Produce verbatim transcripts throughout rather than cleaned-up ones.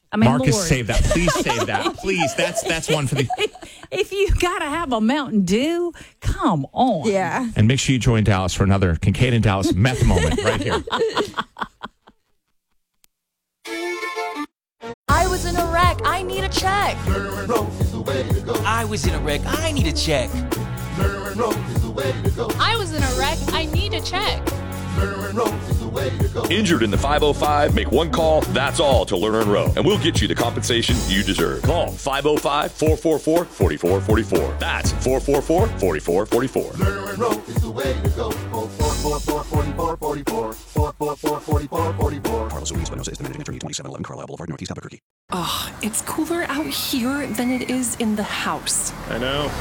I mean, Marcus, Lord. save that. Please save that. Please. That's that's one for the... If you got to have a Mountain Dew, come on. Yeah. And make sure you join Dallas for another Kincaid and Dallas meth moment right here. I was in a wreck. I need a check. I was in a wreck. I need a check. I was in a wreck. I need a check. Injured in the five oh five? Make one call, that's all, to Lerner and Rowe, and we'll get you the compensation you deserve. Call five oh five, four four four, four four four four. That's four four four, four four four four. Lerner and Rowe is the way to go. four four four, four four four four. four four four, four four four four. Carlos Ruiz Espinosa is the managing attorney, twenty-seven eleven Carlisle Boulevard, Northeast Albuquerque. Oh, it's cooler out here than it is in the house. I know.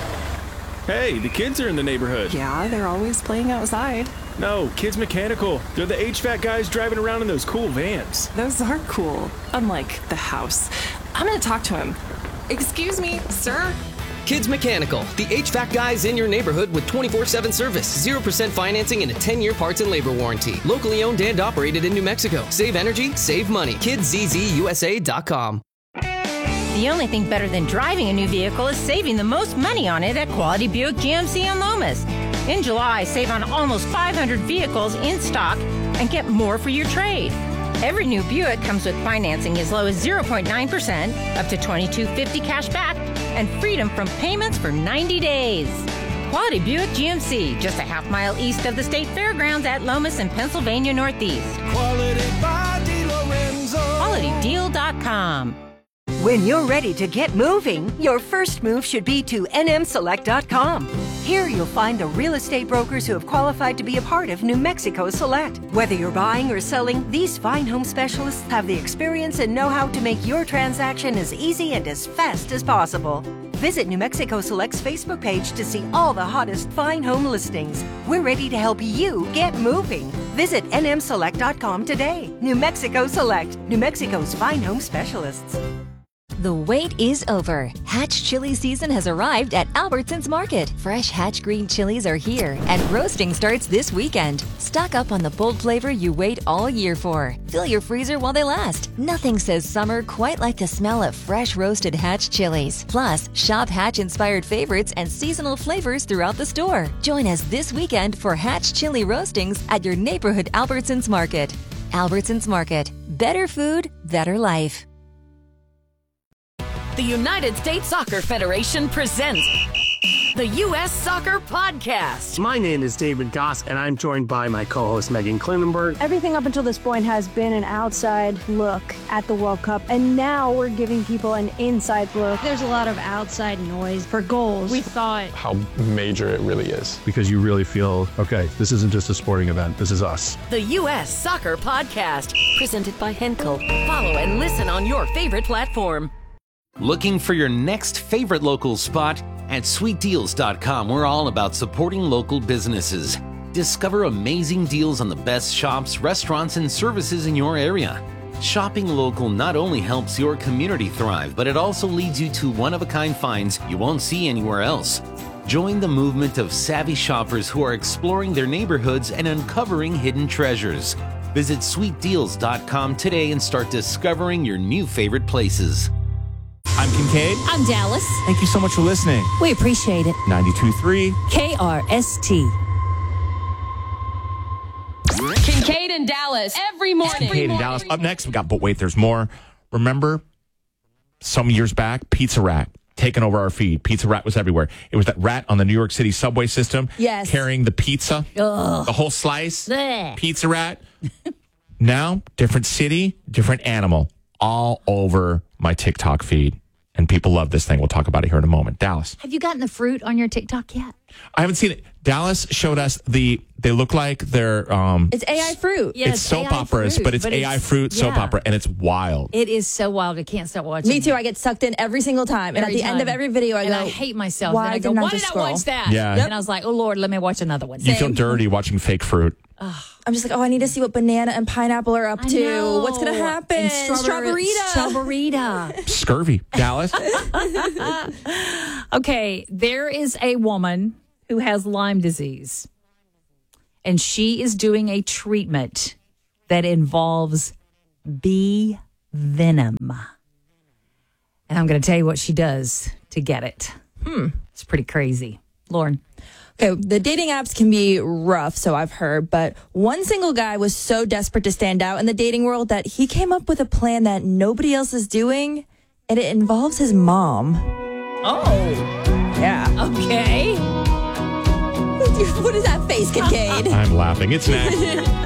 Hey, the kids are in the neighborhood. Yeah, they're always playing outside. No, Kids Mechanical. They're the H V A C guys driving around in those cool vans. Those are cool, unlike the house. I'm gonna talk to him. Excuse me, sir? Kids Mechanical, the H V A C guys in your neighborhood with twenty-four seven service, zero percent financing, and a ten-year parts and labor warranty. Locally owned and operated in New Mexico. Save energy, save money. kids z z u s a dot com. The only thing better than driving a new vehicle is saving the most money on it at Quality Buick G M C in Lomas. In July, save on almost five hundred vehicles in stock and get more for your trade. Every new Buick comes with financing as low as zero point nine percent, up to twenty-two fifty cash back, and freedom from payments for ninety days. Quality Buick G M C, just a half mile east of the State Fairgrounds at Lomas in Pennsylvania Northeast. Quality by DeLorenzo. quality deal dot com. When you're ready to get moving, your first move should be to N M select dot com. Here you'll find the real estate brokers who have qualified to be a part of New Mexico Select. Whether you're buying or selling, these fine home specialists have the experience and know-how to make your transaction as easy and as fast as possible. Visit New Mexico Select's Facebook page to see all the hottest fine home listings. We're ready to help you get moving. Visit N M select dot com today. New Mexico Select, New Mexico's fine home specialists. The wait is over. Hatch chili season has arrived at Albertsons Market. Fresh Hatch green chilies are here, and roasting starts this weekend. Stock up on the bold flavor you wait all year for. Fill your freezer while they last. Nothing says summer quite like the smell of fresh roasted Hatch chilies. Plus, shop Hatch-inspired favorites and seasonal flavors throughout the store. Join us this weekend for Hatch chili roastings at your neighborhood Albertsons Market. Albertsons Market. Better food, better life. The United States Soccer Federation presents the U S Soccer Podcast. My name is David Goss, and I'm joined by my co-host Megan Klinenberg. Everything up until this point has been an outside look at the World Cup, and now we're giving people an inside look. There's a lot of outside noise for goals. We thought how major it really is. Because you really feel, okay, this isn't just a sporting event, this is us. The U S Soccer Podcast, presented by Henkel. Follow and listen on your favorite platform. Looking for your next favorite local spot? At sweet deals dot com, we're all about supporting local businesses. Discover amazing deals on the best shops, restaurants, and services in your area. Shopping local not only helps your community thrive, but it also leads you to one-of-a-kind finds you won't see anywhere else. Join the movement of savvy shoppers who are exploring their neighborhoods and uncovering hidden treasures. Visit sweet deals dot com today and start discovering your new favorite places. I'm Kincaid. I'm Dallas. Thank you so much for listening. We appreciate it. ninety-two point three K R S T. Kincaid and Dallas every morning. Kincaid and Dallas. Up next, we got But Wait, There's More. Remember, some years back, Pizza Rat taking over our feed. Pizza Rat was everywhere. It was that rat on the New York City subway system. Yes. Carrying the pizza. Ugh. The whole slice. Blech. Pizza Rat. Now, different city, different animal. All over my TikTok feed. And people love this thing. We'll talk about it here in a moment. Dallas. Have you gotten the fruit on your TikTok yet? I haven't seen it. Dallas showed us the, they look like they're... Um, it's A I fruit. Yeah, it's soap operas, fruit, but it's but A I it's, fruit soap yeah. opera, and it's wild. It is so wild. I can't stop watching. Me too. I get sucked in every single time. Every and at the time. end of every video, I and go... I hate myself. Why, and I go, did why I did scroll? I watch that? Yeah. Yep. And I was like, oh, Lord, let me watch another one. You Same. feel dirty watching fake fruit. Ugh. I'm just like, oh, I need to see what banana and pineapple are up I to. know. What's going to happen? And strawberry, Strawberita. Strawberita. Scurvy. Dallas. Okay, there is a woman who has Lyme disease, and she is doing a treatment that involves bee venom. And I'm going to tell you what she does to get it. Hmm. It's pretty crazy. Lauren. Okay, the dating apps can be rough, so I've heard, but one single guy was so desperate to stand out in the dating world that he came up with a plan that nobody else is doing, and it involves his mom. Oh. Yeah. Okay. What is that face, Kincaid? I'm laughing. It's next.